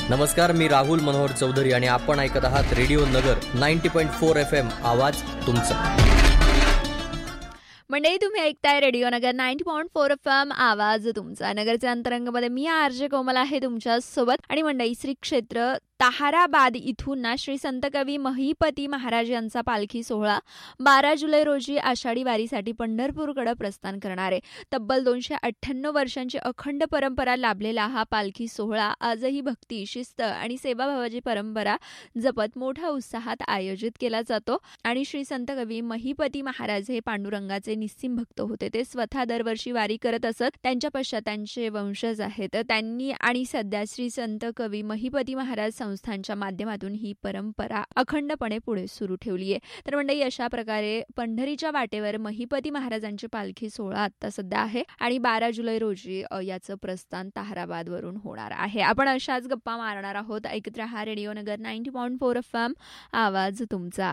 नमस्कार, मी राहुल मनोहर चौधरी आणि आपण ऐकत आहात रेडिओ नगर 90.4 FM. आवाज तुमचा. मंडळी, तुम्ही ऐकताय रेडिओ नगर 90.4 FM. आवाज तुमचा. नगरच्या अंतरंगामध्ये मी आरजे कोमल आहे तुमच्या सोबत. आणि मंडळी, श्री क्षेत्र ताहराबाद इथून ना श्री संत कवी महिपती महाराज यांचा पालखी सोहळा 12 जुलै रोजी आषाढी वारीसाठी पंढरपूरकडे प्रस्थान करणार आहे. तब्बल 298 वर्षांची अखंड परंपरा लाभलेला हा पालखी सोहळा आजही भक्ती, शिस्त आणि सेवाभावाची परंपरा जपत मोठ्या उत्साहात आयोजित केला जातो. आणि श्री संत कवी महिपती महाराज हे पांडुरंगाचे निस्सीम भक्त होते. ते स्वतः दरवर्षी वारी करत असत. त्यांच्या पश्चात त्यांचे वंशज आहेत. त्यांनी आणि सध्या श्री संत कवी महिपती महाराज संस्थांच्या माध्यमातून ही परंपरा अखंडपणे पुढे सुरू ठेवली आहे. तर मंडळी, अशा प्रकारे पंढरीच्या वाटेवर महिपती महाराजांची पालखी सोहळा आता सध्या आहे आणि 12 जुलै रोजी याचं प्रस्थान ताहराबाद वरून होणार आहे. आपण अशाच गप्पा मारणार आहोत. ऐकत रहा रेडिओ नगर 90.4 FM. आवाज तुमचा.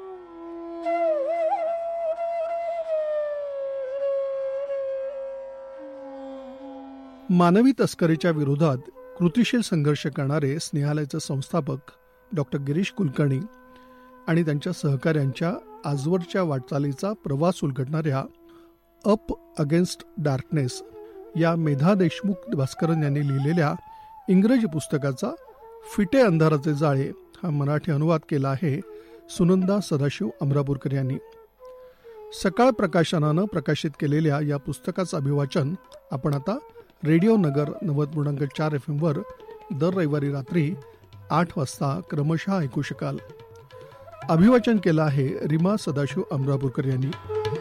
मानवी तस्करीच्या विरोधात कृतिशील संघर्ष करणारे स्नेहालयाचे संस्थापक डॉक्टर गिरीश कुलकर्णी आणि त्यांच्या सहकाऱ्यांच्या आजवरच्या वाटचालीचा प्रवास उलगडणाऱ्या अप अगेन्स्ट डार्कनेस या मेधा देशमुख भास्करन यांनी लिहिलेल्या इंग्रजी पुस्तकाचा फिटे अंधाराचे जाळे हा मराठी अनुवाद केला आहे सुनंदा सदाशिव अमरापूरकर यांनी. सकाळ प्रकाशनानं प्रकाशित केलेल्या या पुस्तकाचं अभिवाचन आपण आता रेडिओ नगर 90.4 FM वर दर रविवारी रात्री 8 वाजता क्रमशः ऐकू शकाल. अभिवाचन केलं आहे रीमा सदाशिव अमरापूरकर यांनी.